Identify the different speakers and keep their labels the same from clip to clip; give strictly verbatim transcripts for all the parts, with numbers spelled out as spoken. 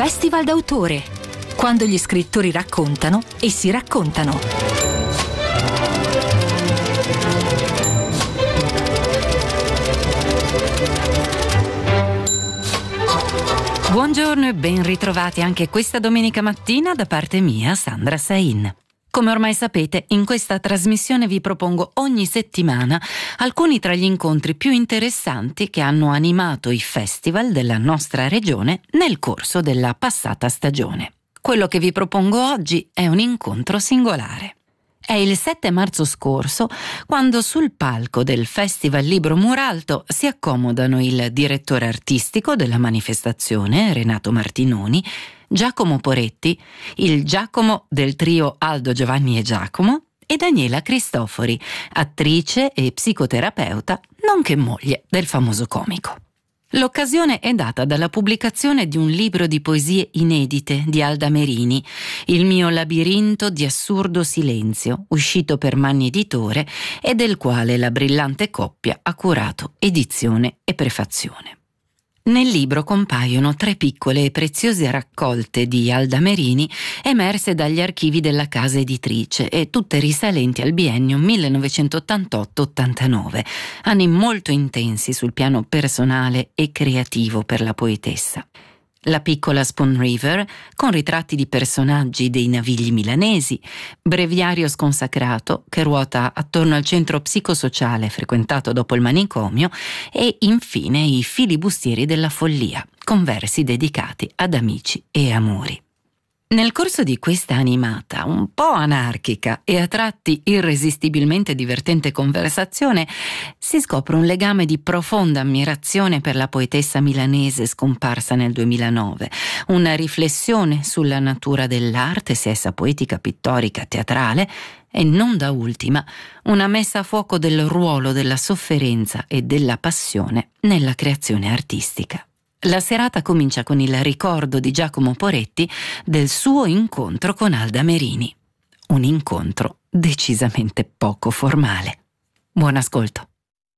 Speaker 1: Festival d'autore, quando gli scrittori raccontano e si raccontano. Buongiorno e ben ritrovati anche questa domenica mattina da parte mia, Sandra Sain. Come ormai sapete, in questa trasmissione vi propongo ogni settimana alcuni tra gli incontri più interessanti che hanno animato i festival della nostra regione nel corso della passata stagione. Quello che vi propongo oggi è un incontro singolare. È il sette marzo scorso, quando sul palco del Festival Libro Muralto si accomodano il direttore artistico della manifestazione, Renato Martinoni, Giacomo Poretti, il Giacomo del trio Aldo, Giovanni e Giacomo, e Daniela Cristofori, attrice e psicoterapeuta, nonché moglie del famoso comico. L'occasione è data dalla pubblicazione di un libro di poesie inedite di Alda Merini, Il mio labirinto di assurdo silenzio, uscito per Manni Editore e del quale la brillante coppia ha curato edizione e prefazione. Nel libro compaiono tre piccole e preziose raccolte di Alda Merini emerse dagli archivi della casa editrice e tutte risalenti al biennio millenovecentottantotto ottantanove, anni molto intensi sul piano personale e creativo per la poetessa. La piccola Spoon River, con ritratti di personaggi dei navigli milanesi, breviario sconsacrato che ruota attorno al centro psicosociale frequentato dopo il manicomio e infine i filibustieri della follia, con versi dedicati ad amici e amori. Nel corso di questa animata, un po' anarchica e a tratti irresistibilmente divertente conversazione, si scopre un legame di profonda ammirazione per la poetessa milanese scomparsa nel duemilanove, una riflessione sulla natura dell'arte, sia essa poetica, pittorica, teatrale, e non da ultima, una messa a fuoco del ruolo della sofferenza e della passione nella creazione artistica. La serata comincia con il ricordo di Giacomo Poretti del suo incontro con Alda Merini. Un incontro decisamente poco formale. Buon ascolto.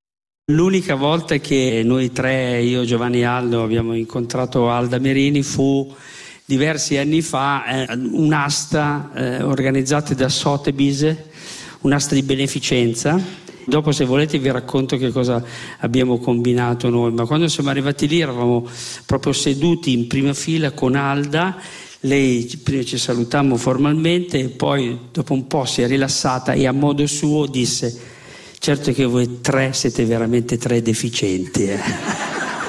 Speaker 2: L'unica volta che noi tre, io, Giovanni e Aldo, abbiamo incontrato Alda Merini fu diversi anni fa, eh, un'asta eh, organizzata da Sotheby's, un'asta di beneficenza. Dopo, se volete, vi racconto che cosa abbiamo combinato noi, ma quando siamo arrivati lì eravamo proprio seduti in prima fila con Alda. Lei prima ci salutammo formalmente e poi dopo un po' si è rilassata e a modo suo disse: certo che voi tre siete veramente tre deficienti, eh.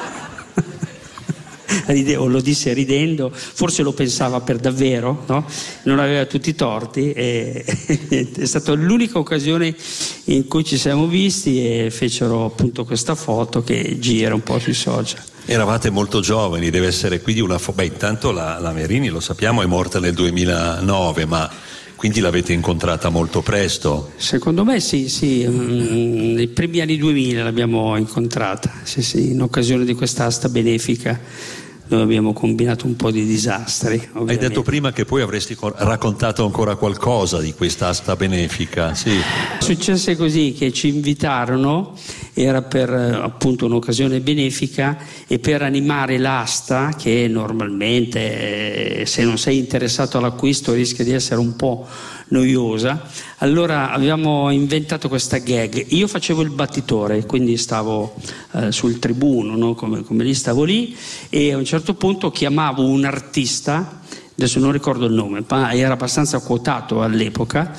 Speaker 2: O lo disse ridendo, forse lo pensava per davvero, no? Non aveva tutti i torti e è stata l'unica occasione in cui ci siamo visti e fecero appunto questa foto che gira un po' sui social.
Speaker 3: Eravate molto giovani, deve essere quindi una fo- beh, intanto la, la Merini, lo sappiamo, è morta nel duemilanove, ma quindi l'avete incontrata molto presto?
Speaker 2: Secondo me sì, sì, mm, nei primi anni duemila l'abbiamo incontrata, sì, sì, in occasione di quest'asta benefica. Noi abbiamo combinato un po' di disastri. Ovviamente.
Speaker 3: Hai detto prima che poi avresti raccontato ancora qualcosa di questa asta benefica, sì.
Speaker 2: Successe così che ci invitarono, era per appunto un'occasione benefica e per animare l'asta, che normalmente se non sei interessato all'acquisto rischia di essere un po' noiosa, allora avevamo inventato questa gag. Io facevo il battitore, quindi stavo eh, sul tribuno, no? come, come lì stavo lì, e a un certo punto chiamavo un artista, adesso non ricordo il nome, ma era abbastanza quotato all'epoca,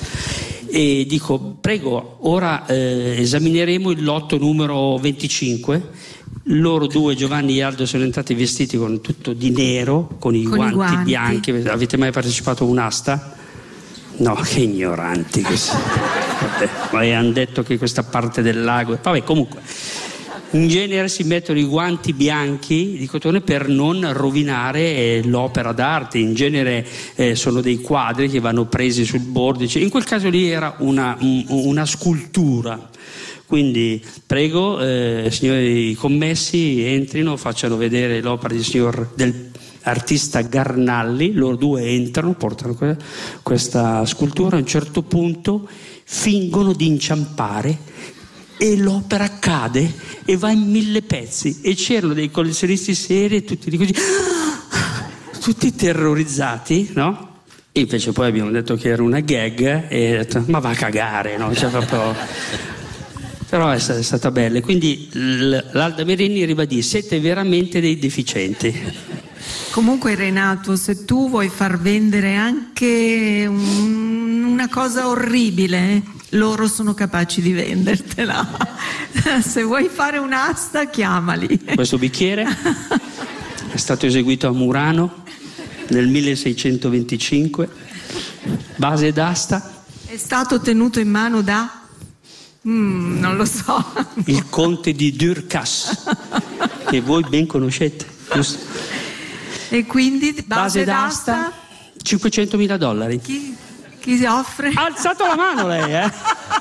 Speaker 2: e dico: prego, ora eh, esamineremo il lotto numero venticinque. Loro due, Giovanni e Aldo, sono entrati vestiti con tutto di nero, con i, con guanti, i guanti bianchi. Avete mai partecipato a un'asta? No, che ignoranti che sono. Vabbè, ma hanno detto che questa parte del lago, vabbè, comunque in genere si mettono i guanti bianchi di cotone per non rovinare eh, l'opera d'arte. In genere eh, sono dei quadri che vanno presi sul bordice, in quel caso lì era una, un, una scultura. Quindi prego, eh, signori commessi, entrino, facciano vedere l'opera del signor del artista Garnalli. Loro due entrano, portano questa scultura, a un certo punto fingono di inciampare e l'opera cade e va in mille pezzi, e c'erano dei collezionisti seri e tutti di così tutti terrorizzati, no? Invece poi abbiamo detto che era una gag e ho detto, ma va a cagare, no? Cioè, proprio... Però è stata, è stata bella. Quindi l'Alda Merini ribadì, siete veramente dei deficienti.
Speaker 4: Comunque Renato, se tu vuoi far vendere anche un, una cosa orribile, loro sono capaci di vendertela. Se vuoi fare un'asta, chiamali.
Speaker 2: Questo bicchiere è stato eseguito a Murano nel milleseicentoventicinque, base d'asta.
Speaker 4: È stato tenuto in mano da? Mm, non lo so.
Speaker 2: Il conte di Durkas, che voi ben conoscete, giusto?
Speaker 4: E quindi base,
Speaker 2: base d'asta,
Speaker 4: d'asta
Speaker 2: cinquecentomila dollari.
Speaker 4: Chi, chi si offre?
Speaker 2: Ha alzato la mano lei, eh?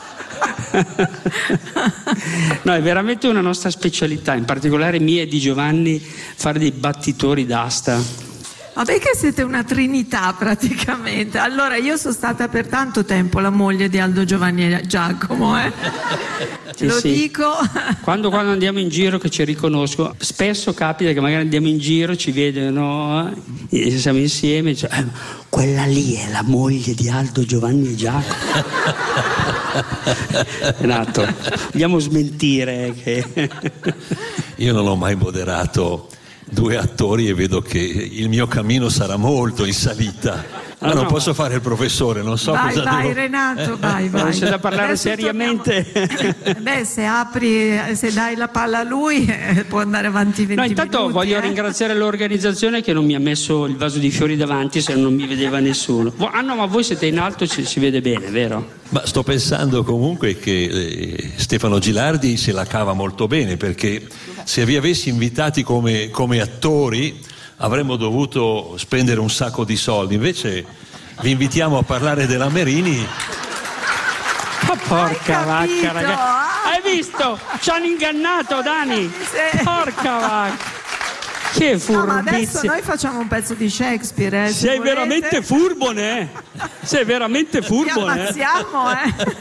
Speaker 2: No, è veramente una nostra specialità, in particolare mia e di Giovanni, fare dei battitori d'asta.
Speaker 4: Vabbè che siete una trinità praticamente. Allora io sono stata per tanto tempo la moglie di Aldo, Giovanni e Giacomo, eh?
Speaker 2: Sì,
Speaker 4: Lo
Speaker 2: sì.
Speaker 4: dico.
Speaker 2: Quando, quando andiamo in giro che ci riconosco, spesso capita che magari andiamo in giro, ci vedono, eh, siamo insieme, cioè, eh, quella lì è la moglie di Aldo, Giovanni e Giacomo. Renato, vogliamo smentire che...
Speaker 3: Io non ho mai moderato due attori e vedo che il mio cammino sarà molto in salita. Ma ah, non no, posso ma... fare il professore, non so
Speaker 4: vai,
Speaker 3: cosa
Speaker 4: vai,
Speaker 3: devo...
Speaker 4: Renato, vai, vai.
Speaker 2: Non c'è da parlare
Speaker 4: adesso
Speaker 2: seriamente.
Speaker 4: Torniamo... Beh, se apri, se dai la palla a lui, eh, può andare avanti venti
Speaker 2: minuti. No, intanto
Speaker 4: minuti,
Speaker 2: voglio
Speaker 4: eh?
Speaker 2: ringraziare l'organizzazione che non mi ha messo il vaso di fiori davanti, se non mi vedeva nessuno. Ah no, ma voi siete in alto, ci si vede bene, vero?
Speaker 3: Ma sto pensando comunque che eh, Stefano Gilardi se la cava molto bene, perché se vi avessi invitati come, come attori avremmo dovuto spendere un sacco di soldi, invece vi invitiamo a parlare della Merini.
Speaker 2: Ma porca vacca, ragazzi, hai visto? Ci hanno ingannato, Dani. Sì. Porca vacca, che furbizia.
Speaker 4: No, ma adesso noi facciamo un pezzo di Shakespeare, eh,
Speaker 2: sei veramente furbone, eh? Sei veramente furbone,
Speaker 4: eh? Ci ammazziamo, eh?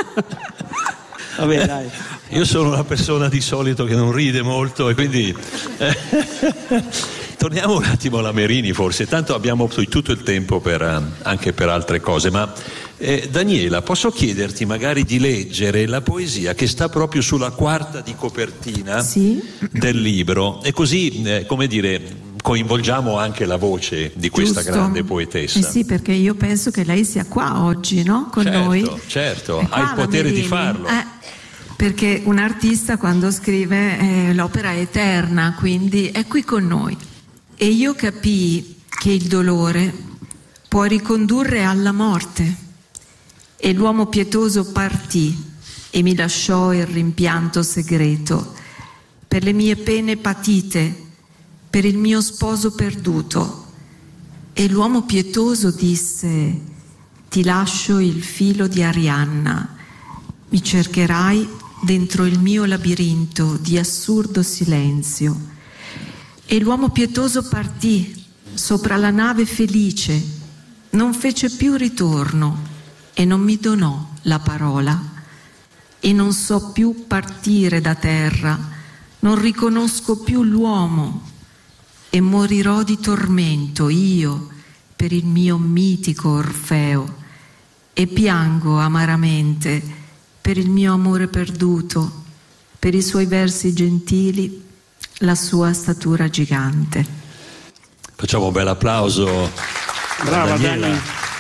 Speaker 2: Vabbè, dai.
Speaker 3: Io sono una persona di solito che non ride molto e quindi eh, torniamo un attimo alla Merini, forse tanto abbiamo tutto il tempo per, anche per altre cose, ma eh, Daniela, posso chiederti magari di leggere la poesia che sta proprio sulla quarta di copertina
Speaker 4: sì?
Speaker 3: del libro, e così eh, come dire coinvolgiamo anche la voce di questa
Speaker 4: Giusto.
Speaker 3: grande poetessa.
Speaker 4: Eh sì, perché io penso che lei sia qua oggi, no? Con
Speaker 3: certo,
Speaker 4: noi.
Speaker 3: Certo, ha il potere
Speaker 4: Merini.
Speaker 3: di farlo.
Speaker 4: Eh. Perché un artista quando scrive eh, l'opera è eterna, quindi è qui con noi. E io capii che il dolore può ricondurre alla morte. E l'uomo pietoso partì e mi lasciò il rimpianto segreto per le mie pene patite, per il mio sposo perduto. E l'uomo pietoso disse: ti lascio il filo di Arianna, mi cercherai dentro il mio labirinto di assurdo silenzio. E l'uomo pietoso partì sopra la nave felice, non fece più ritorno e non mi donò la parola. E non so più partire da terra, non riconosco più l'uomo e morirò di tormento io per il mio mitico Orfeo e piango amaramente per il mio amore perduto, per i suoi versi gentili, la sua statura gigante.
Speaker 3: Facciamo un bel applauso.
Speaker 2: Brava Dani.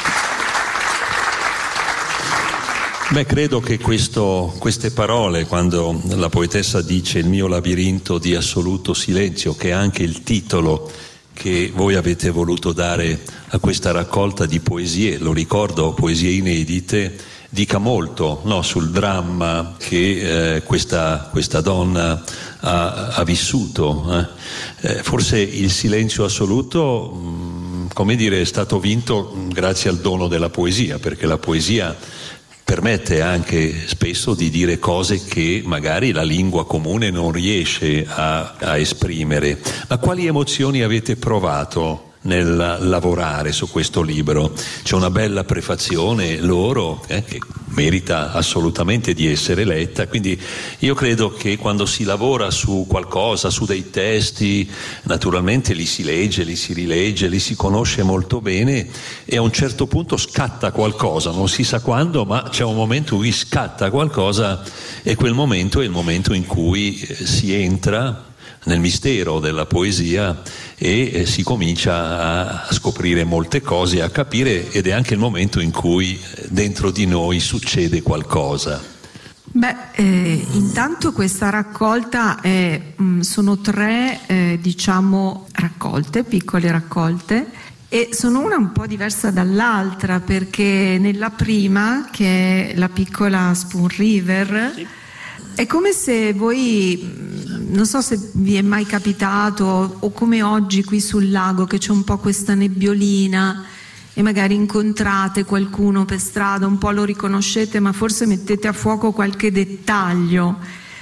Speaker 3: Beh, credo che questo, queste parole, quando la poetessa dice il mio labirinto di assoluto silenzio, che è anche il titolo che voi avete voluto dare a questa raccolta di poesie, lo ricordo, poesie inedite, dica molto, no, sul dramma che eh, questa, questa donna ha, ha vissuto. Eh. Eh, forse il silenzio assoluto, mh, come dire, è stato vinto mh, grazie al dono della poesia, perché la poesia permette anche spesso di dire cose che magari la lingua comune non riesce a, a esprimere. Ma quali emozioni avete provato nel lavorare su questo libro. C'è una bella prefazione loro eh, che merita assolutamente di essere letta, quindi io credo che quando si lavora su qualcosa, su dei testi, naturalmente li si legge, li si rilegge, li si conosce molto bene e a un certo punto scatta qualcosa, non si sa quando, ma c'è un momento in cui scatta qualcosa e quel momento è il momento in cui si entra nel mistero della poesia e eh, si comincia a scoprire molte cose, a capire, ed è anche il momento in cui dentro di noi succede qualcosa.
Speaker 4: Beh, eh, intanto questa raccolta è, mh, sono tre eh, diciamo raccolte, piccole raccolte, e sono una un po' diversa dall'altra, perché nella prima, che è la piccola Spoon River, sì, è come se voi, non so se vi è mai capitato, o come oggi qui sul lago che c'è un po' questa nebbiolina e magari incontrate qualcuno per strada, un po' lo riconoscete ma forse mettete a fuoco qualche dettaglio.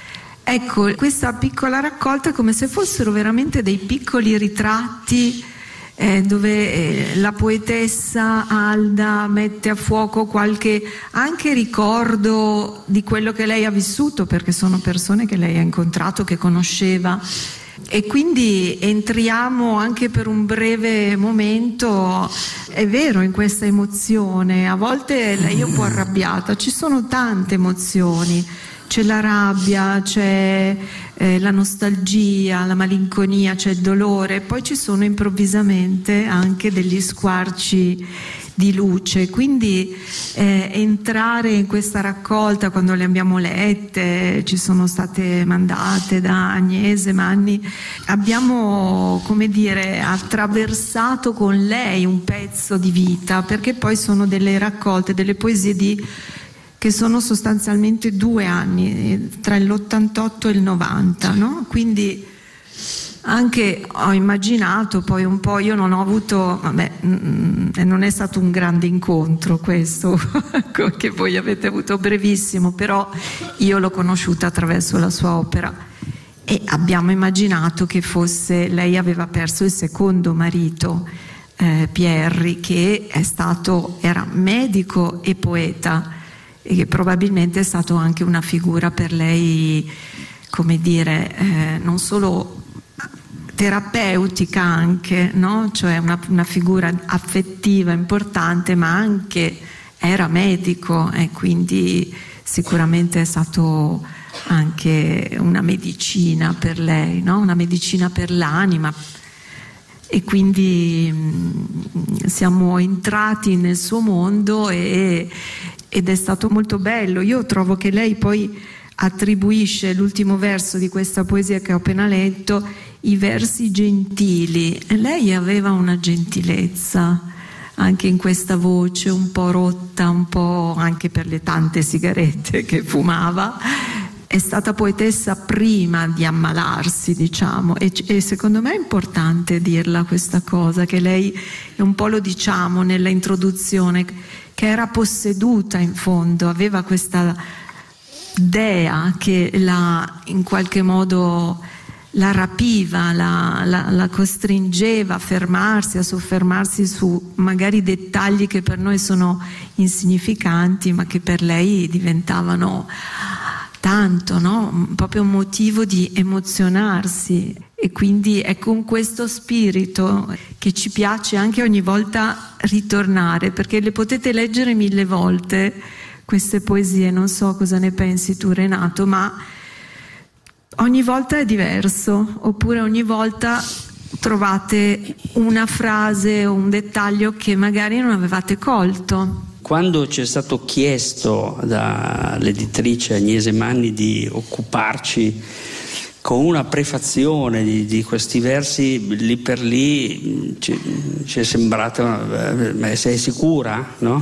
Speaker 4: Ecco, questa piccola raccolta è come se fossero veramente dei piccoli ritratti Eh, dove eh, la poetessa Alda mette a fuoco qualche anche ricordo di quello che lei ha vissuto, perché sono persone che lei ha incontrato, che conosceva, e quindi entriamo anche per un breve momento, è vero, in questa emozione. A volte lei è un po' arrabbiata, ci sono tante emozioni, c'è la rabbia, c'è eh, la nostalgia, la malinconia, c'è il dolore, poi ci sono improvvisamente anche degli squarci di luce, quindi eh, entrare in questa raccolta, quando le abbiamo lette, ci sono state mandate da Agnese Manni, abbiamo, come dire, attraversato con lei un pezzo di vita, perché poi sono delle raccolte, delle poesie di che sono sostanzialmente due anni, tra l'ottantotto e il novanta, no? Quindi anche ho immaginato poi un po', io non ho avuto, vabbè, non è stato un grande incontro questo che voi avete avuto, brevissimo, però io l'ho conosciuta attraverso la sua opera e abbiamo immaginato che fosse, lei aveva perso il secondo marito, eh, Pierri, che è stato, era medico e poeta, e che probabilmente è stato anche una figura per lei, come dire, eh, non solo terapeutica anche, no? Cioè una, una figura affettiva importante, ma anche era medico e quindi sicuramente è stato anche una medicina per lei, no? Una medicina per l'anima. E quindi mh, siamo entrati nel suo mondo e, ed è stato molto bello. Io trovo che lei poi attribuisce l'ultimo verso di questa poesia che ho appena letto, i versi gentili, e lei aveva una gentilezza anche in questa voce un po' rotta, un po' anche per le tante sigarette che fumava. È stata poetessa prima di ammalarsi, diciamo, e, e secondo me è importante dirla questa cosa, che lei, un po' lo diciamo nella introduzione, che era posseduta in fondo, aveva questa dea che la, in qualche modo la rapiva, la, la, la costringeva a fermarsi, a soffermarsi su magari dettagli che per noi sono insignificanti, ma che per lei diventavano tanto, no? Proprio un motivo di emozionarsi. E quindi è con questo spirito che ci piace anche ogni volta ritornare, perché le potete leggere mille volte queste poesie, non so cosa ne pensi tu, Renato, ma ogni volta è diverso, oppure ogni volta trovate una frase o un dettaglio che magari non avevate colto.
Speaker 2: Quando ci è stato chiesto dall'editrice Agnese Manni di occuparci con una prefazione di, di questi versi, lì per lì ci, ci è sembrato, ma sei sicura? No?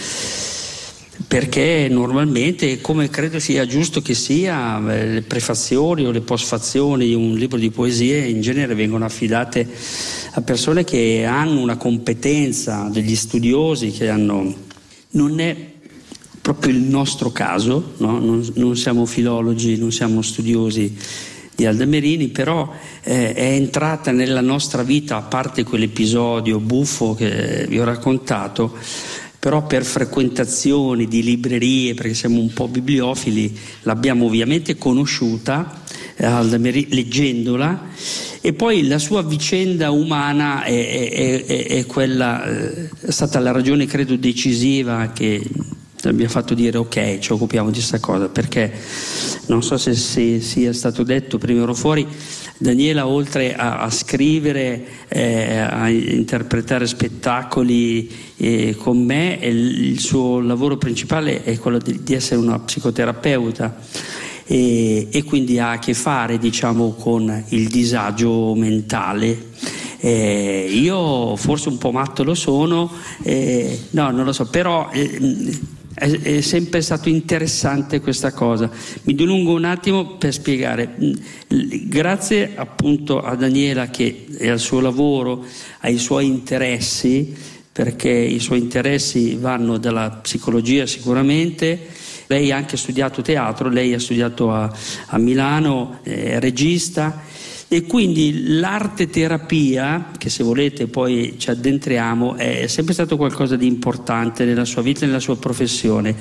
Speaker 2: Perché normalmente, come credo sia giusto che sia, le prefazioni o le postfazioni di un libro di poesie in genere vengono affidate a persone che hanno una competenza, degli studiosi che hanno... Non è proprio il nostro caso, no? non, non siamo filologi, non siamo studiosi di Alda Merini, però eh, è entrata nella nostra vita, a parte quell'episodio buffo che vi ho raccontato, però per frequentazioni di librerie, perché siamo un po' bibliofili, l'abbiamo ovviamente conosciuta, eh, Alda Merini, leggendola, e poi la sua vicenda umana è, è, è, è quella, è stata la ragione credo decisiva che mi ha fatto dire ok, ci occupiamo di questa cosa, perché non so se, se sia stato detto prima ero fuori, Daniela oltre a, a scrivere, eh, a interpretare spettacoli eh, con me, il, il suo lavoro principale è quello di, di essere una psicoterapeuta e, e quindi ha a che fare, diciamo, con il disagio mentale. Eh, io forse un po' matto lo sono, eh, no non lo so, però eh, è, è sempre stato interessante questa cosa. Mi dilungo un attimo per spiegare. Grazie appunto a Daniela che e al suo lavoro, ai suoi interessi, perché i suoi interessi vanno dalla psicologia sicuramente. Lei ha anche studiato teatro, lei ha studiato a, a Milano, è regista, e quindi l'arte terapia, che se volete poi ci addentriamo, è sempre stato qualcosa di importante nella sua vita e nella sua professione.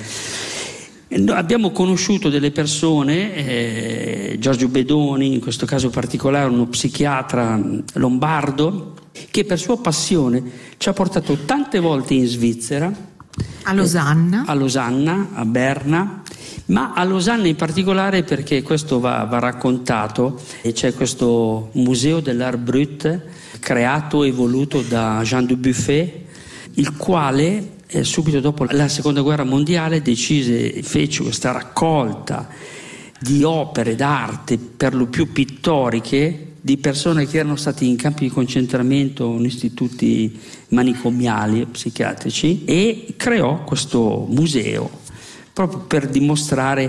Speaker 2: Abbiamo conosciuto delle persone, eh, Giorgio Bedoni in questo caso particolare, uno psichiatra lombardo, che per sua passione ci ha portato tante volte in Svizzera,
Speaker 4: a Losanna,
Speaker 2: eh, a Losanna, a Berna, ma a Losanna in particolare perché questo va, va raccontato, e c'è questo museo dell'Art Brut creato e voluto da Jean Dubuffet, il quale eh, subito dopo la seconda guerra mondiale decise, fece questa raccolta di opere d'arte per lo più pittoriche di persone che erano state in campi di concentramento o in istituti manicomiali psichiatrici, e creò questo museo proprio per dimostrare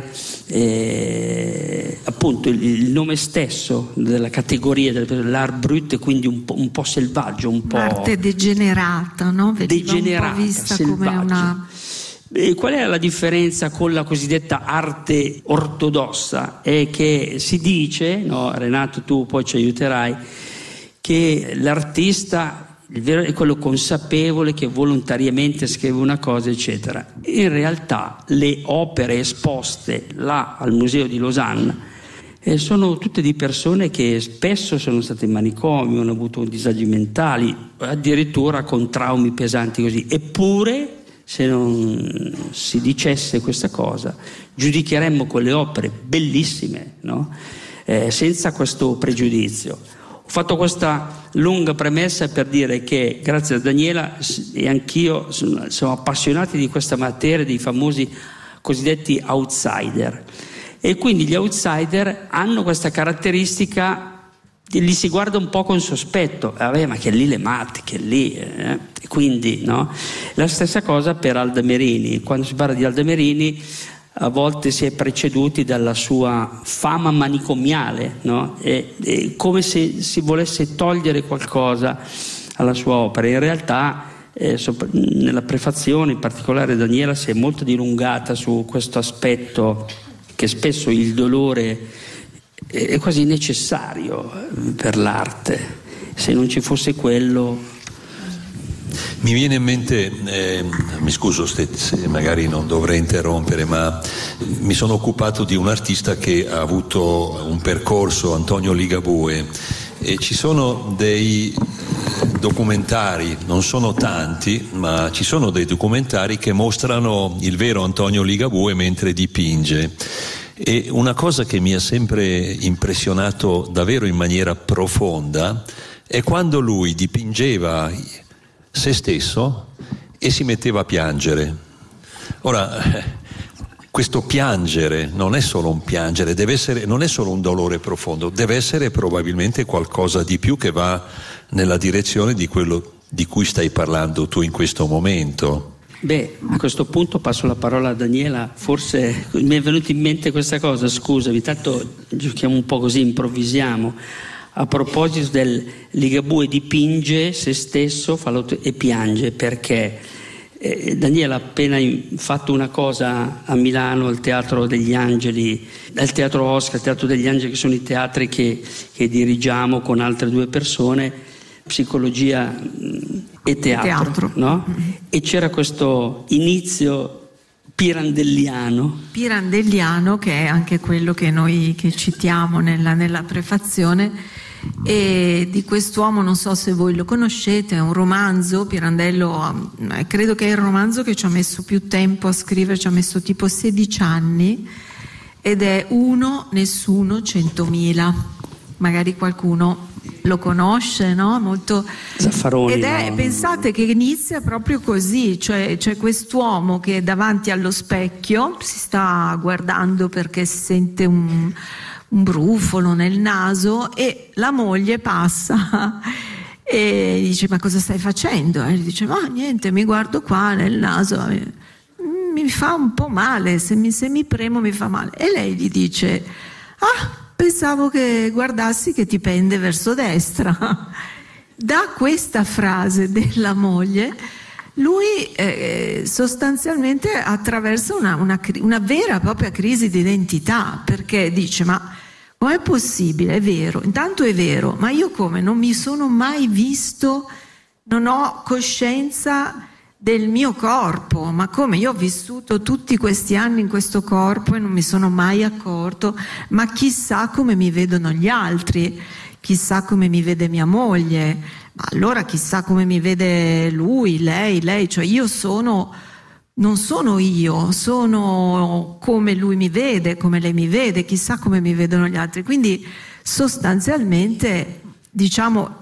Speaker 2: eh, appunto il, il nome stesso della categoria dell'art brut, quindi un po', un po' selvaggio, un po'
Speaker 4: arte degenerata, no? Veniva
Speaker 2: degenerata,
Speaker 4: un po' vista
Speaker 2: selvaggia.
Speaker 4: Come una...
Speaker 2: E qual è la differenza con la cosiddetta arte ortodossa? È che si dice, no, Renato tu poi ci aiuterai, che l'artista il vero è quello consapevole che volontariamente scrive una cosa eccetera. In realtà le opere esposte là al museo di Losanna eh, sono tutte di persone che spesso sono state in manicomio, hanno avuto disagi mentali, addirittura con traumi pesanti così, eppure se non si dicesse questa cosa giudicheremmo quelle opere bellissime, no? eh, senza questo pregiudizio. Ho fatto questa lunga premessa per dire che grazie a Daniela e anch'io siamo appassionati di questa materia, dei famosi cosiddetti outsider, e quindi gli outsider hanno questa caratteristica, li si guarda un po' con sospetto, vabbè, ma che lì le matte, che lì eh? Quindi no? La stessa cosa per Alda Merini. Quando si parla di Alda Merini a volte si è preceduti dalla sua fama manicomiale, no? È, è come se si volesse togliere qualcosa alla sua opera. In realtà eh, sopra, nella prefazione in particolare Daniela si è molto dilungata su questo aspetto, che spesso il dolore è quasi necessario per l'arte. Se non ci fosse quello...
Speaker 3: Mi viene in mente, eh, mi scuso se, se magari non dovrei interrompere, ma mi sono occupato di un artista che ha avuto un percorso, Antonio Ligabue, e ci sono dei documentari, non sono tanti, ma ci sono dei documentari che mostrano il vero Antonio Ligabue mentre dipinge. E una cosa che mi ha sempre impressionato davvero in maniera profonda è quando lui dipingeva se stesso e si metteva a piangere. Ora, questo piangere non è solo un piangere, deve essere, non è solo un dolore profondo, deve essere probabilmente qualcosa di più che va nella direzione di quello di cui stai parlando tu in questo momento.
Speaker 2: Beh, a questo punto passo la parola a Daniela. Forse mi è venuta in mente questa cosa, scusami, tanto giochiamo un po' così, improvvisiamo. A proposito del Ligabue dipinge se stesso fa e piange, perché Eh, Daniela ha appena in, fatto una cosa a Milano al Teatro degli Angeli, al Teatro Oscar, al Teatro degli Angeli, che sono i teatri che, che dirigiamo con altre due persone, psicologia e teatro,
Speaker 4: teatro.
Speaker 2: No? Mm-hmm. E c'era questo inizio pirandelliano.
Speaker 4: Pirandelliano, che è anche quello che noi che citiamo nella, nella prefazione, e di quest'uomo, non so se voi lo conoscete, è un romanzo. Pirandello, eh, credo che è il romanzo che ci ha messo più tempo a scrivere, ci ha messo tipo sedici anni, ed è Uno, Nessuno, Centomila. Magari qualcuno lo conosce, no? Molto
Speaker 2: Zaffaroni,
Speaker 4: ed è,
Speaker 2: no?
Speaker 4: Pensate che inizia proprio così, cioè c'è quest'uomo che davanti allo specchio si sta guardando perché si sente un, un brufolo nel naso, e la moglie passa e dice: ma cosa stai facendo? E gli dice: ma niente, mi guardo qua nel naso, mi fa un po' male, se mi, se mi premo mi fa male. E lei gli dice: ah, pensavo che guardassi che ti pende verso destra. Da questa frase della moglie lui eh, sostanzialmente attraversa una, una, una vera e propria crisi di identità, perché dice: ma com'è possibile? È vero, intanto è vero, ma io come non mi sono mai visto, non ho coscienza del mio corpo, ma come, io ho vissuto tutti questi anni in questo corpo e non mi sono mai accorto, ma chissà come mi vedono gli altri, chissà come mi vede mia moglie, ma allora chissà come mi vede lui, lei, lei, cioè io sono, non sono io, sono come lui mi vede, come lei mi vede, chissà come mi vedono gli altri. Quindi sostanzialmente, diciamo,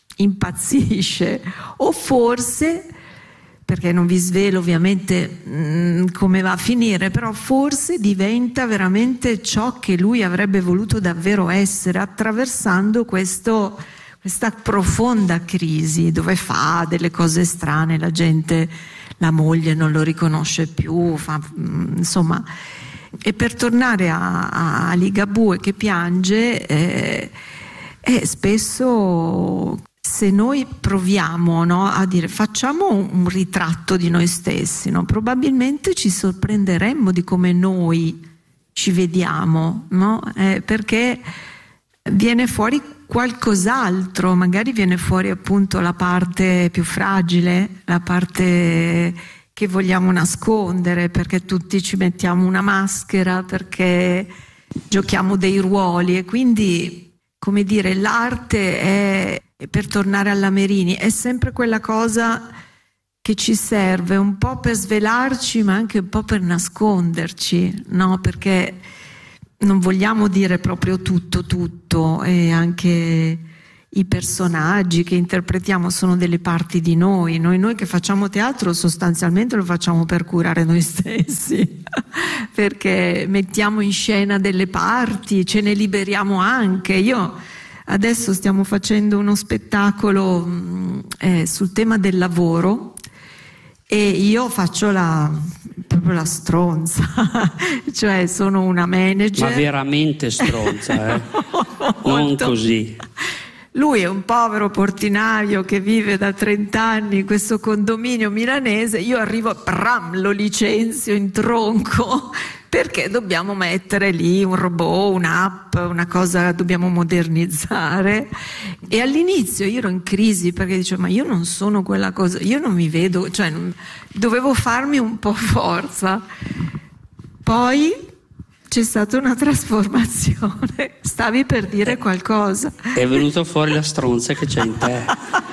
Speaker 4: impazzisce, o forse, perché non vi svelo ovviamente mh, come va a finire, però forse diventa veramente ciò che lui avrebbe voluto davvero essere, attraversando questo, questa profonda crisi, dove fa delle cose strane, la gente, la moglie non lo riconosce più, fa, mh, insomma. E per tornare a, a Ligabue che piange, eh, eh, spesso... se noi proviamo, no, a dire facciamo un, un ritratto di noi stessi, no, probabilmente ci sorprenderemmo di come noi ci vediamo, no? Eh, perché viene fuori qualcos'altro, magari viene fuori appunto la parte più fragile, la parte che vogliamo nascondere, perché tutti ci mettiamo una maschera, perché giochiamo dei ruoli, e quindi, come dire, l'arte è, per tornare alla Merini, è sempre quella cosa che ci serve un po' per svelarci, ma anche un po' per nasconderci, no? Perché non vogliamo dire proprio tutto tutto, e anche i personaggi che interpretiamo sono delle parti di noi. Noi, noi che facciamo teatro sostanzialmente lo facciamo per curare noi stessi, perché mettiamo in scena delle parti, ce ne liberiamo anche. Io adesso stiamo facendo uno spettacolo eh, sul tema del lavoro, e io faccio la, proprio la stronza, cioè sono una manager.
Speaker 2: Ma veramente stronza, eh? Non così.
Speaker 4: Lui è un povero portinaio che vive da trent'anni in questo condominio milanese, io arrivo, pram, lo licenzio in tronco, perché dobbiamo mettere lì un robot, un'app, una cosa dobbiamo modernizzare. E all'inizio io ero in crisi, perché dicevo: ma io non sono quella cosa, io non mi vedo, cioè non, dovevo farmi un po' forza. Poi c'è stata una trasformazione, stavi per dire qualcosa.
Speaker 2: È venuta fuori la stronza che c'è in te.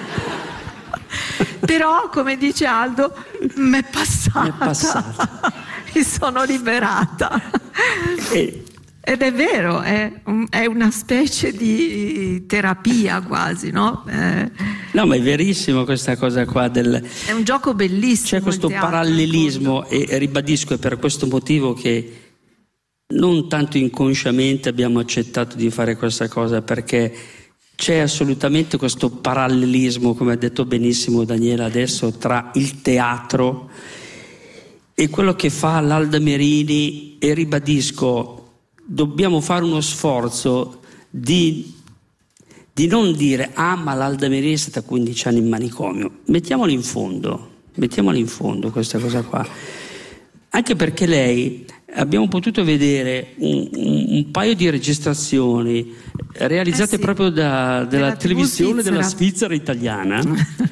Speaker 4: Però, come dice Aldo, m'è passata.
Speaker 2: M'è passata.
Speaker 4: Mi sono liberata.
Speaker 2: E...
Speaker 4: Ed è vero, è, un, è una specie di terapia quasi, no? Eh,
Speaker 2: no, ma è verissimo questa cosa qua del...
Speaker 4: È un gioco bellissimo.
Speaker 2: C'è questo
Speaker 4: teatro,
Speaker 2: parallelismo, e, e ribadisco, è per questo motivo che non tanto inconsciamente abbiamo accettato di fare questa cosa, perché c'è assolutamente questo parallelismo, come ha detto benissimo Daniela adesso, tra il teatro e quello che fa l'Alda Merini. E ribadisco, dobbiamo fare uno sforzo di, di non dire: ah, ma l'Alda Merini è stata quindici anni in manicomio. Mettiamolo in fondo, mettiamola in fondo questa cosa qua, anche perché lei, abbiamo potuto vedere un, un, un paio di registrazioni realizzate eh sì, proprio da, della televisione della Svizzera italiana,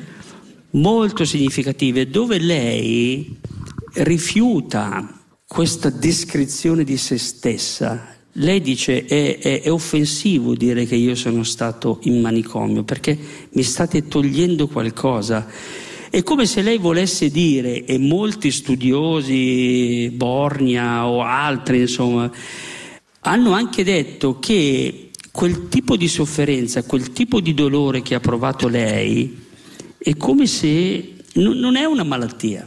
Speaker 2: molto significative, dove lei rifiuta questa descrizione di se stessa. Lei dice è, è, è offensivo dire che io sono stato in manicomio perché mi state togliendo qualcosa. È come se lei volesse dire, e molti studiosi, Borgna o altri insomma, hanno anche detto che quel tipo di sofferenza, quel tipo di dolore che ha provato lei è come se n- non è una malattia,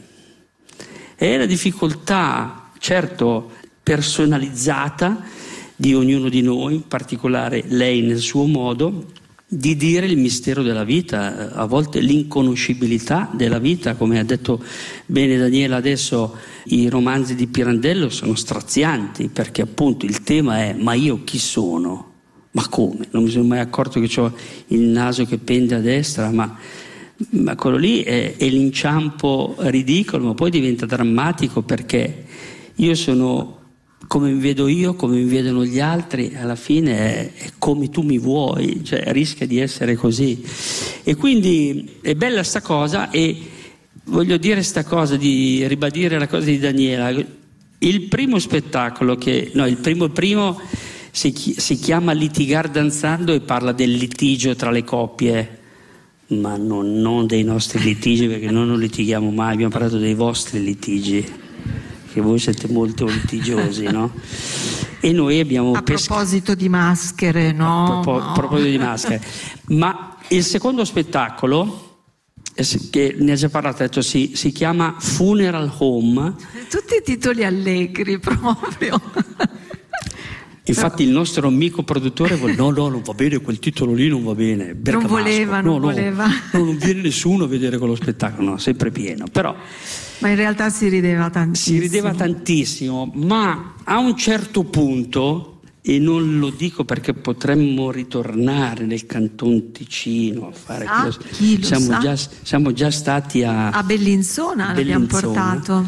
Speaker 2: è la difficoltà, certo personalizzata di ognuno di noi, in particolare lei nel suo modo, di dire il mistero della vita, a volte l'inconoscibilità della vita, come ha detto bene Daniela adesso. I romanzi di Pirandello sono strazianti perché appunto il tema è: ma io chi sono? Ma come? Non mi sono mai accorto che ho il naso che pende a destra, ma, ma quello lì è, è l'inciampo ridicolo, ma poi diventa drammatico perché io sono come mi vedo io, come mi vedono gli altri, alla fine è, è come tu mi vuoi, cioè rischia di essere così. E quindi è bella sta cosa, e voglio dire sta cosa, di ribadire la cosa di Daniela. Il primo spettacolo che, no, il primo primo si, si chiama Litigar danzando e parla del litigio tra le coppie, ma non, non dei nostri litigi, perché noi non litighiamo mai, abbiamo parlato dei vostri litigi, che voi siete molto litigiosi, no? E noi abbiamo
Speaker 4: a pes- proposito di maschere, no?
Speaker 2: A, propo-
Speaker 4: no.
Speaker 2: a proposito di maschere. Ma il secondo spettacolo, che ne ha già parlato, ha detto, si, si chiama Funeral Home.
Speaker 4: Tutti i titoli allegri proprio.
Speaker 2: Infatti il nostro amico produttore vuole, no no non va bene, quel titolo lì non va bene,
Speaker 4: non voleva,
Speaker 2: no,
Speaker 4: non
Speaker 2: no,
Speaker 4: voleva
Speaker 2: no, non viene nessuno a vedere quello spettacolo, no, sempre pieno. Però
Speaker 4: ma in realtà si rideva tantissimo
Speaker 2: si rideva tantissimo, ma a un certo punto, e non lo dico perché potremmo ritornare nel Canton Ticino a fare
Speaker 4: ah,
Speaker 2: quello,
Speaker 4: chi lo
Speaker 2: siamo,
Speaker 4: sa?
Speaker 2: Già, siamo già stati a,
Speaker 4: a Bellinzona, l'abbiamo portato.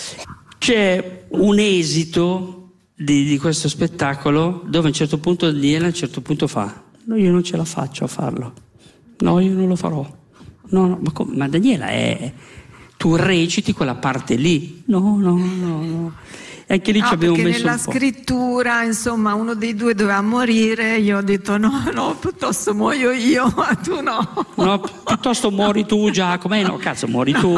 Speaker 2: C'è un esito Di, di questo spettacolo dove a un certo punto Daniela a un certo punto fa: no, io non ce la faccio a farlo, no, io non lo farò, no, no, ma, come? Ma Daniela, è tu reciti quella parte lì, no, no, no, no. E anche lì
Speaker 4: no,
Speaker 2: ci abbiamo
Speaker 4: perché
Speaker 2: messo
Speaker 4: nella
Speaker 2: un po'.
Speaker 4: scrittura, insomma, uno dei due doveva morire, io ho detto no, no, piuttosto muoio io, ma tu no.
Speaker 2: No, piuttosto muori tu, Giacomo. Eh no, cazzo, muori tu.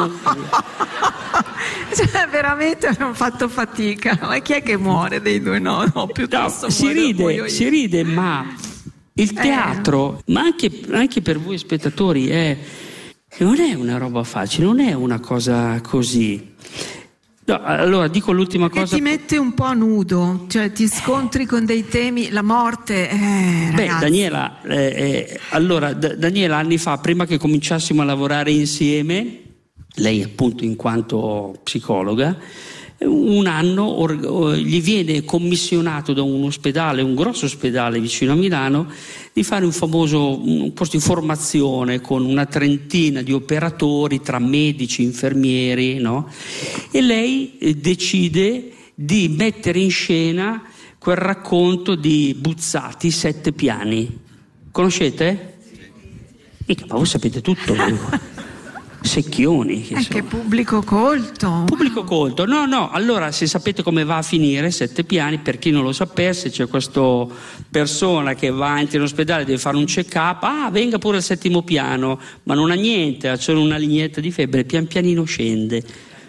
Speaker 4: Cioè, veramente abbiamo fatto fatica. Ma chi è che muore dei due? No, no, piuttosto
Speaker 2: no, si
Speaker 4: muoio,
Speaker 2: ride,
Speaker 4: muoio io.
Speaker 2: si ride, ma il teatro, eh. ma anche, anche per voi spettatori, è, non è una roba facile, non è una cosa così. No, allora dico l'ultima
Speaker 4: che
Speaker 2: cosa.
Speaker 4: Ti mette un po' a nudo, cioè ti scontri con dei temi, la morte. Eh,
Speaker 2: Beh, Daniela, eh, eh, allora, D- Daniela anni fa, prima che cominciassimo a lavorare insieme, lei appunto in quanto psicologa, un anno or- gli viene commissionato da un ospedale, un grosso ospedale vicino a Milano, di fare un famoso un corso di formazione con una trentina di operatori tra medici, infermieri, no? E lei eh, decide di mettere in scena quel racconto di Buzzati, Sette piani. Conoscete? Mica, ma voi sapete tutto. Secchioni che
Speaker 4: Anche pubblico colto.
Speaker 2: Pubblico colto, no, no. Allora, se sapete come va a finire Sette piani, per chi non lo sapesse, c'è questa persona che va entra in ospedale, deve fare un check-up, ah, venga pure al settimo piano, ma non ha niente, ha solo una lignetta di febbre, pian pianino scende.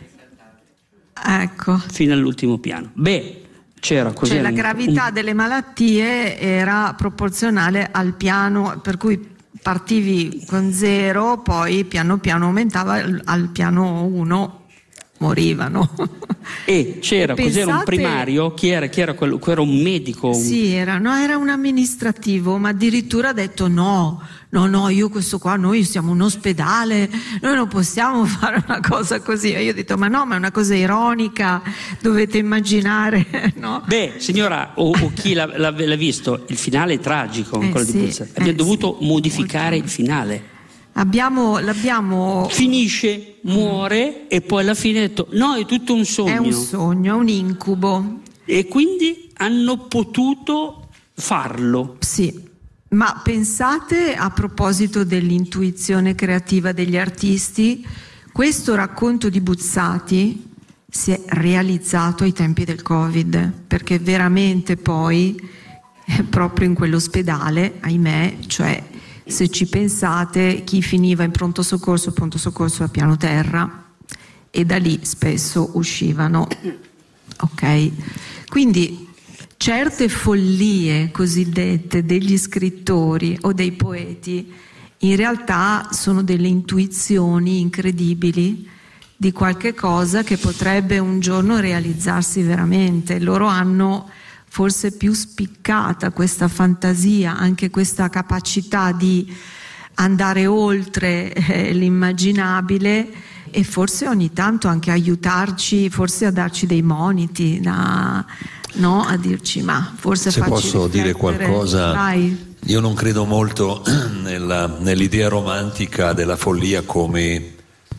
Speaker 4: Ecco.
Speaker 2: Fino all'ultimo piano. Beh, c'era così.
Speaker 4: Cioè la
Speaker 2: un,
Speaker 4: gravità
Speaker 2: un...
Speaker 4: delle malattie era proporzionale al piano, per cui partivi con zero, poi piano piano aumentava, al piano uno morivano.
Speaker 2: E c'era,
Speaker 4: Pensate...
Speaker 2: cos'era un primario? Chi era? Chi era quello? Chi era un medico?
Speaker 4: Sì, era, no, era un amministrativo, ma addirittura ha detto no, no, no, io questo qua, noi siamo un ospedale, noi non possiamo fare una cosa così. E io ho detto ma no, ma è una cosa ironica, dovete immaginare, no?
Speaker 2: Beh, signora, o, o chi l'ha, l'ha, l'ha visto, il finale è tragico,
Speaker 4: eh
Speaker 2: quello
Speaker 4: sì,
Speaker 2: di Buzzati. Abbiamo
Speaker 4: eh
Speaker 2: dovuto
Speaker 4: sì,
Speaker 2: modificare
Speaker 4: molto.
Speaker 2: il finale.
Speaker 4: Abbiamo, l'abbiamo...
Speaker 2: Finisce, muore e poi alla fine ha detto no, è tutto un sogno.
Speaker 4: È un sogno, è un incubo.
Speaker 2: E quindi hanno potuto farlo.
Speaker 4: Sì, ma pensate, a proposito dell'intuizione creativa degli artisti, questo racconto di Buzzati si è realizzato ai tempi del Covid, perché veramente poi eh, proprio in quell'ospedale, ahimè, cioè se ci pensate, chi finiva in pronto soccorso, pronto soccorso a piano terra, e da lì spesso uscivano, ok? Quindi certe follie cosiddette degli scrittori o dei poeti in realtà sono delle intuizioni incredibili di qualche cosa che potrebbe un giorno realizzarsi veramente. Loro hanno forse più spiccata questa fantasia, anche questa capacità di andare oltre eh, l'immaginabile, e forse ogni tanto anche aiutarci, forse a darci dei moniti, da, no? A dirci ma forse
Speaker 3: se posso dire qualcosa.
Speaker 4: Vai.
Speaker 3: Io non credo molto nella, nell'idea romantica della follia come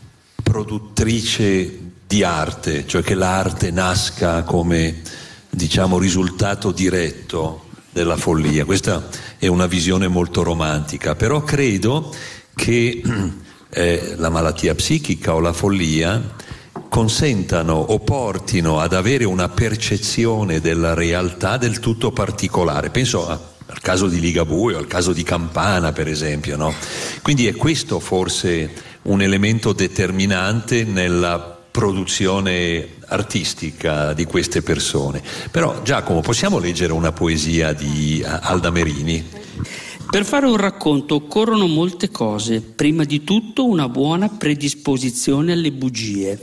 Speaker 3: produttrice di arte, cioè che l'arte nasca come, diciamo, risultato diretto della follia. Questa è una visione molto romantica, però credo che eh, la malattia psichica o la follia consentano o portino ad avere una percezione della realtà del tutto particolare. Penso a al caso di Ligabue o al caso di Campana, per esempio, no? Quindi è questo forse un elemento determinante nella produzione artistica di queste persone. Però Giacomo, possiamo leggere una poesia di Alda Merini?
Speaker 2: Per fare un racconto occorrono molte cose, prima di tutto una buona predisposizione alle bugie,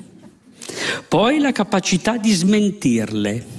Speaker 2: poi la capacità di smentirle,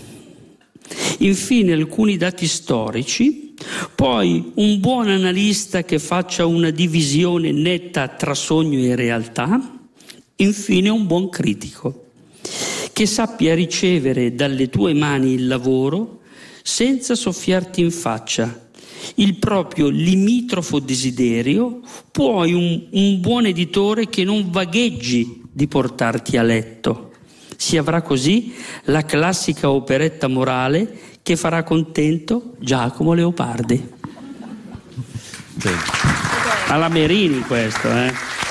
Speaker 2: infine alcuni dati storici, poi un buon analista che faccia una divisione netta tra sogno e realtà, infine un buon critico che sappia ricevere dalle tue mani il lavoro senza soffiarti in faccia il proprio limitrofo desiderio, poi un, un buon editore che non vagheggi di portarti a letto. Si avrà così la classica operetta morale che farà contento Giacomo Leopardi.
Speaker 3: Sì.
Speaker 2: Alla Merini questo, eh?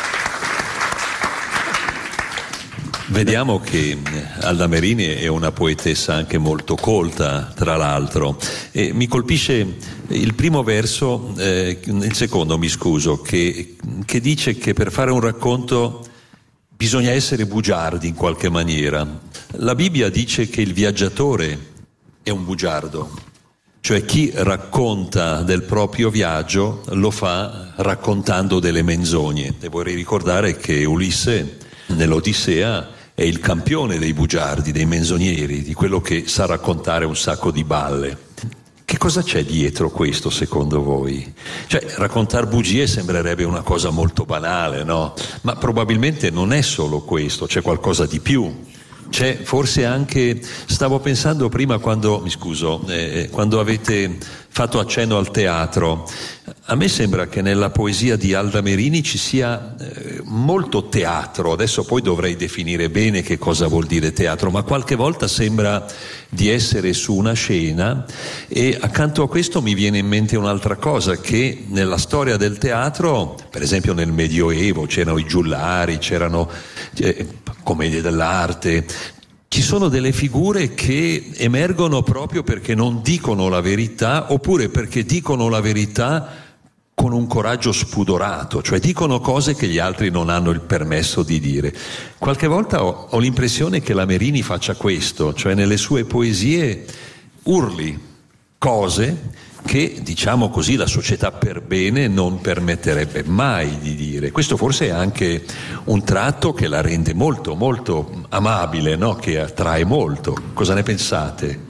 Speaker 3: Vediamo che Alda Merini è una poetessa anche molto colta, tra l'altro, e mi colpisce il primo verso, eh, il secondo mi scuso, che, che dice che per fare un racconto bisogna essere bugiardi in qualche maniera. La Bibbia dice che il viaggiatore è un bugiardo, cioè chi racconta del proprio viaggio lo fa raccontando delle menzogne. E vorrei ricordare che Ulisse nell'Odissea è il campione dei bugiardi, dei menzogneri, di quello che sa raccontare un sacco di balle. Che cosa c'è dietro questo secondo voi? Cioè, raccontare bugie sembrerebbe una cosa molto banale, no? Ma probabilmente non è solo questo, c'è qualcosa di più. C'è forse anche, stavo pensando prima quando, mi scuso, eh, quando avete fatto accenno al teatro, a me sembra che nella poesia di Alda Merini ci sia eh, molto teatro. Adesso poi dovrei definire bene che cosa vuol dire teatro, ma qualche volta sembra di essere su una scena, e accanto a questo mi viene in mente un'altra cosa, che nella storia del teatro, per esempio nel Medioevo, c'erano i giullari, c'erano eh, commedie dell'arte, ci sono delle figure che emergono proprio perché non dicono la verità, oppure perché dicono la verità con un coraggio spudorato, cioè dicono cose che gli altri non hanno il permesso di dire. Qualche volta ho, ho l'impressione che la Merini faccia questo, cioè nelle sue poesie urli cose che, diciamo così, la società per bene non permetterebbe mai di dire. Questo forse è anche un tratto che la rende molto, molto amabile, no? Che attrae molto. Cosa ne pensate?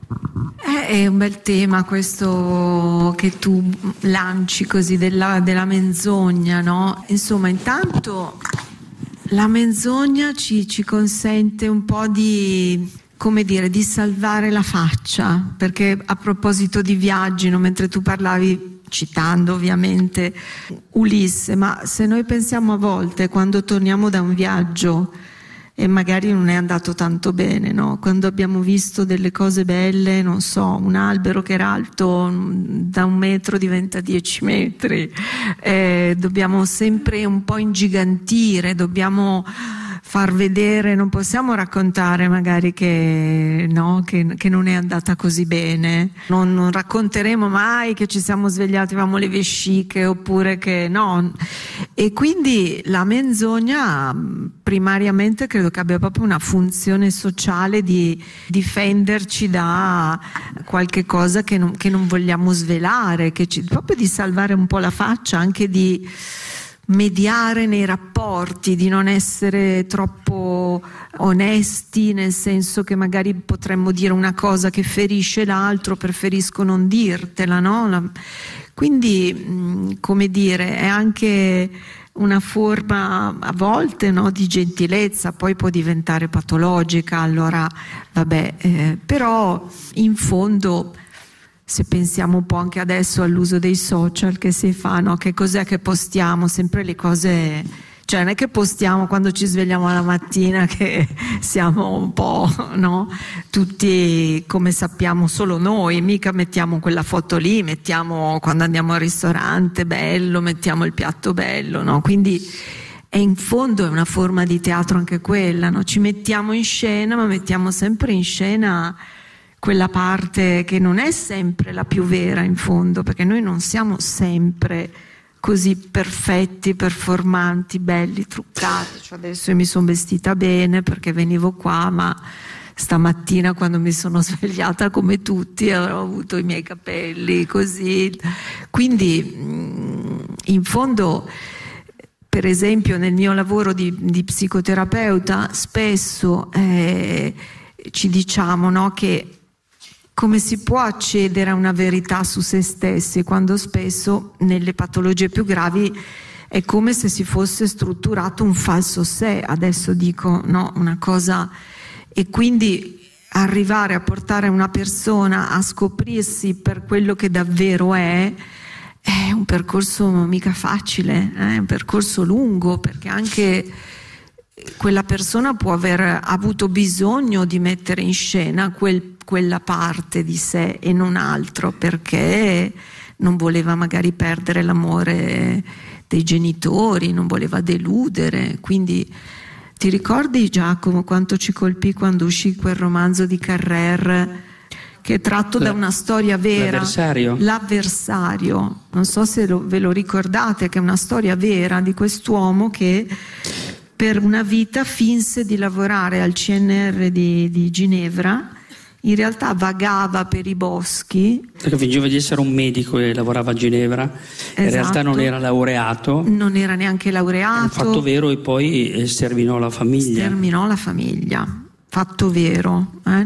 Speaker 4: È un bel tema questo che tu lanci così della, della menzogna, no? Insomma, intanto la menzogna ci, ci consente un po' di, come dire, di salvare la faccia, perché a proposito di viaggi, no, mentre tu parlavi citando ovviamente Ulisse, ma se noi pensiamo a volte quando torniamo da un viaggio e magari non è andato tanto bene, no? Quando abbiamo visto delle cose belle, non so, un albero che era alto da un metro diventa dieci metri, eh, dobbiamo sempre un po' ingigantire, dobbiamo far vedere, non possiamo raccontare magari che, no, che, che non è andata così bene, non, non racconteremo mai che ci siamo svegliati, avevamo le vesciche, oppure che no, e quindi la menzogna primariamente credo che abbia proprio una funzione sociale di difenderci da qualche cosa che non, che non vogliamo svelare, che ci, proprio di salvare un po' la faccia, anche di mediare nei rapporti, di non essere troppo onesti, nel senso che magari potremmo dire una cosa che ferisce l'altro, preferisco non dirtela, no? Quindi, come dire, è anche una forma a volte, no, di gentilezza, poi può diventare patologica, allora vabbè, eh, però in fondo, se pensiamo un po' anche adesso all'uso dei social che si fa, no? Che cos'è che postiamo? Sempre le cose, cioè non è che postiamo quando ci svegliamo la mattina che siamo un po', no? Tutti come sappiamo solo noi, mica mettiamo quella foto lì, mettiamo quando andiamo al ristorante bello, mettiamo il piatto bello, no? Quindi è in fondo è una forma di teatro anche quella, no? Ci mettiamo in scena, ma mettiamo sempre in scena quella parte che non è sempre la più vera in fondo, perché noi non siamo sempre così perfetti, performanti, belli, truccati. Cioè adesso io mi sono vestita bene perché venivo qua, ma stamattina quando mi sono svegliata come tutti ho avuto i miei capelli così. Quindi in fondo, per esempio nel mio lavoro di, di psicoterapeuta spesso eh, ci diciamo, no, che come si può accedere a una verità su se stessi quando spesso nelle patologie più gravi è come se si fosse strutturato un falso sé, adesso dico, no, una cosa, e quindi arrivare a portare una persona a scoprirsi per quello che davvero è è un percorso mica facile, è un percorso lungo, perché anche quella persona può aver avuto bisogno di mettere in scena quel quella parte di sé e non altro, perché non voleva magari perdere l'amore dei genitori, non voleva deludere. Quindi ti ricordi, Giacomo, quanto ci colpì quando uscì quel romanzo di Carrer che è tratto La, da una storia vera,
Speaker 2: L'avversario.
Speaker 4: L'avversario, non so se lo, ve lo ricordate, che è una storia vera di quest'uomo che per una vita finse di lavorare al C N R di, di Ginevra. In realtà vagava per i boschi.
Speaker 2: Perché fingeva di essere un medico e lavorava a Ginevra, esatto. In realtà non era laureato.
Speaker 4: Non era neanche laureato.
Speaker 2: Un fatto vero, e poi sterminò la famiglia.
Speaker 4: Sterminò la famiglia, fatto vero. Eh?